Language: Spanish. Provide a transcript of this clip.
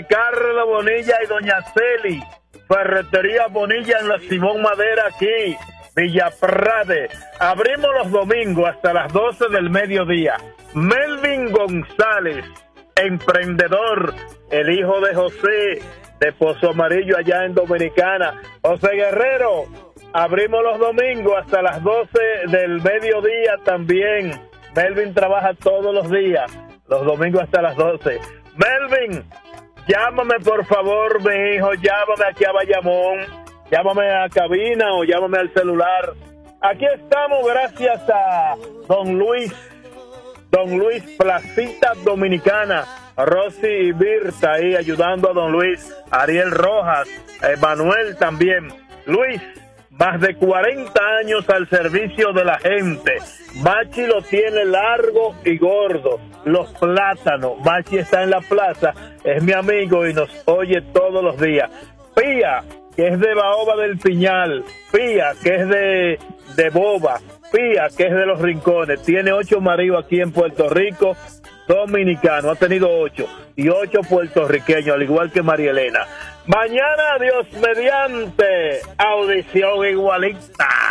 Carlos Bonilla y Doña Celi, Ferretería Bonilla en la Simón Madera aquí, Villa Prade. Abrimos los domingos hasta las 12 del mediodía. Melvin González, emprendedor, el hijo de José de Pozo Amarillo allá en Dominicana. José Guerrero, abrimos los domingos hasta las 12 del mediodía también. Melvin trabaja todos los días, los domingos hasta las 12. Melvin, llámame por favor, mi hijo, llámame aquí a Bayamón, llámame a cabina o llámame al celular. Aquí estamos gracias a Don Luis Placita Dominicana, Rosy y Birta ahí ayudando a Don Luis, Ariel Rojas, Manuel también. Luis, más de 40 años al servicio de la gente. Machi lo tiene largo y gordo. Los plátanos. Machi está en la plaza, es mi amigo y nos oye todos los días. Pía, que es de Baoba del Piñal. Pía, que es de Boba. Pía, que es de Los Rincones. Tiene 8 maridos aquí en Puerto Rico, dominicano. Ha tenido 8 y 8 puertorriqueños, al igual que María Elena. Mañana, Dios mediante, audición igualita.